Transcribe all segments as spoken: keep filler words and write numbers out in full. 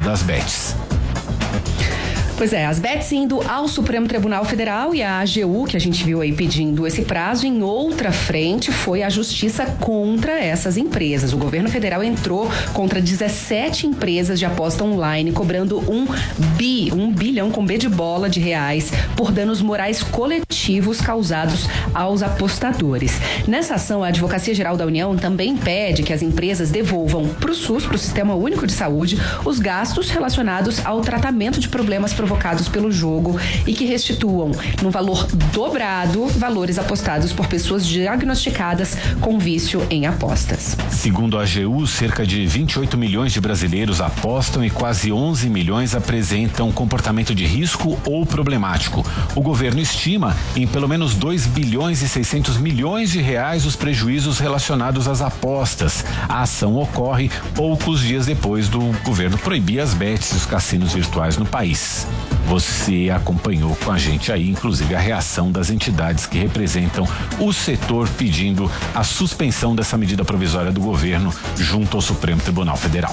das bets. Pois é, as bets indo ao Supremo Tribunal Federal e a A G U, que a gente viu aí pedindo esse prazo, em outra frente foi a justiça contra essas empresas. O governo federal entrou contra dezessete empresas de aposta online, cobrando um bi, um bilhão com B de bola de reais por danos morais coletivos causados aos apostadores. Nessa ação, a Advocacia Geral da União também pede que as empresas devolvam para o SUS, para o Sistema Único de Saúde, os gastos relacionados ao tratamento de problemas provocados pelo jogo e que restituam, no valor dobrado, valores apostados por pessoas diagnosticadas com vício em apostas. Segundo a A G U, cerca de vinte e oito milhões de brasileiros apostam e quase onze milhões apresentam comportamento de risco ou problemático. O governo estima em pelo menos dois bilhões e seiscentos milhões de reais os prejuízos relacionados às apostas. A ação ocorre poucos dias depois do governo proibir as bets e os cassinos virtuais no país. Você acompanhou com a gente aí, inclusive, a reação das entidades que representam o setor pedindo a suspensão dessa medida provisória do governo junto ao Supremo Tribunal Federal.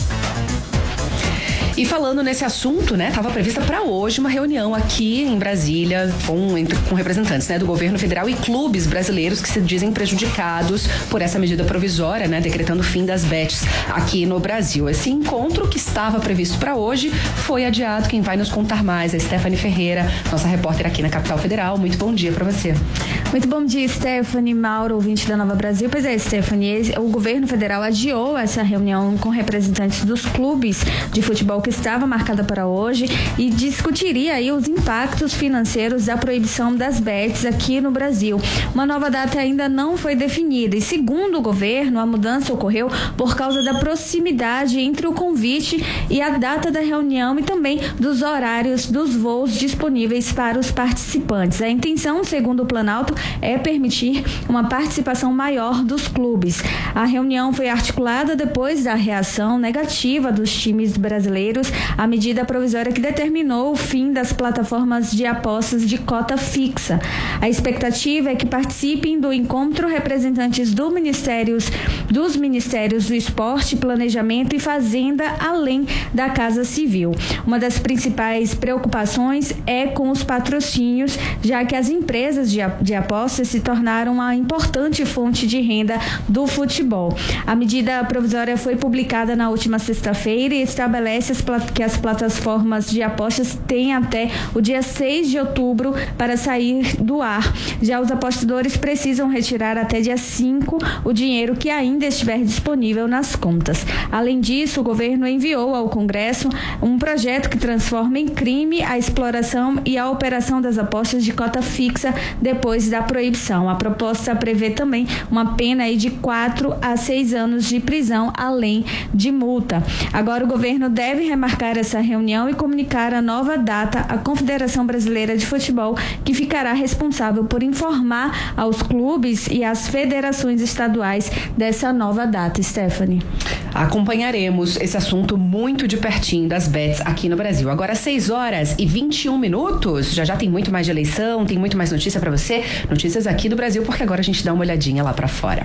E falando nesse assunto, né, estava prevista para hoje uma reunião aqui em Brasília com, entre, com representantes, né, do governo federal e clubes brasileiros que se dizem prejudicados por essa medida provisória, né, decretando o fim das bets aqui no Brasil. Esse encontro que estava previsto para hoje foi adiado. Quem vai nos contar mais é a Stephanie Ferreira, nossa repórter aqui na Capital Federal. Muito bom dia para você. Muito bom dia, Stephanie, Mauro, ouvinte da Nova Brasil. Pois é, Stephanie, o governo federal adiou essa reunião com representantes dos clubes de futebol que estava marcada para hoje e discutiria aí os impactos financeiros da proibição das bets aqui no Brasil. Uma nova data ainda não foi definida e, segundo o governo, a mudança ocorreu por causa da proximidade entre o convite e a data da reunião e também dos horários dos voos disponíveis para os participantes. A intenção, segundo o Planalto, é permitir uma participação maior dos clubes. A reunião foi articulada depois da reação negativa dos times brasileiros à medida provisória que determinou o fim das plataformas de apostas de cota fixa. A expectativa é que participem do encontro representantes do ministérios, dos Ministérios do Esporte, Planejamento e Fazenda, além da Casa Civil. Uma das principais preocupações é com os patrocínios, já que as empresas de, de apostas se tornaram uma importante fonte de renda do futebol. A medida provisória foi publicada na última sexta-feira e estabelece as, que as plataformas de apostas têm até o dia seis de outubro para sair do ar. Já os apostadores precisam retirar até dia cinco o dinheiro que ainda estiver disponível nas contas. Além disso, o governo enviou ao Congresso um projeto que transforma em crime a exploração e a operação das apostas de cota fixa depois da proibição. A proposta prevê também uma pena aí de quatro a seis anos de prisão, além de multa. Agora o governo deve remarcar essa reunião e comunicar a nova data à Confederação Brasileira de Futebol, que ficará responsável por informar aos clubes e às federações estaduais dessa nova data. Stephanie. Acompanharemos esse assunto muito de pertinho das bets aqui no Brasil. Agora seis horas e vinte e um minutos. Já já tem muito mais de eleição, tem muito mais notícia para você. Notícias aqui do Brasil, porque agora a gente dá uma olhadinha lá para fora.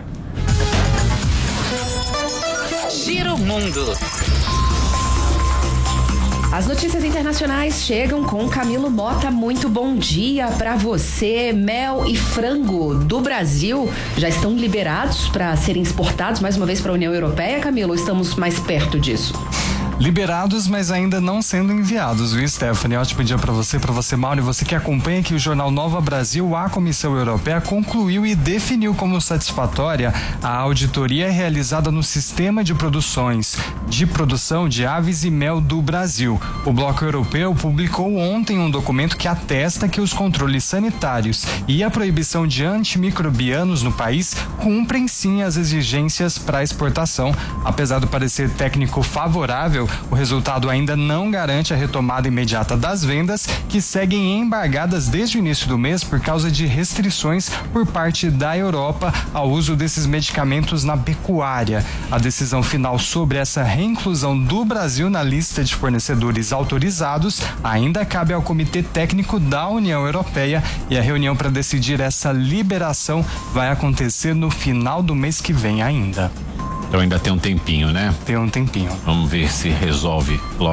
Giro Mundo. As notícias internacionais chegam com Camilo Mota. Muito bom dia para você. Mel e frango do Brasil já estão liberados para serem exportados mais uma vez para a União Europeia, Camilo? Ou estamos mais perto disso? Liberados, mas ainda não sendo enviados, viu, Stephanie? Ótimo dia para você, para você, Mauro. E você que acompanha aqui o Jornal Nova Brasil, a Comissão Europeia concluiu e definiu como satisfatória a auditoria realizada no sistema de produções, de produção de aves e mel do Brasil. O Bloco Europeu publicou ontem um documento que atesta que os controles sanitários e a proibição de antimicrobianos no país cumprem sim as exigências para exportação. Apesar do parecer técnico favorável, o resultado ainda não garante a retomada imediata das vendas, que seguem embargadas desde o início do mês por causa de restrições por parte da Europa ao uso desses medicamentos na pecuária. A decisão final sobre essa reinclusão do Brasil na lista de fornecedores autorizados ainda cabe ao Comitê Técnico da União Europeia, e a reunião para decidir essa liberação vai acontecer no final do mês que vem ainda. Então ainda tem um tempinho, né? Tem um tempinho. Vamos ver se resolve logo.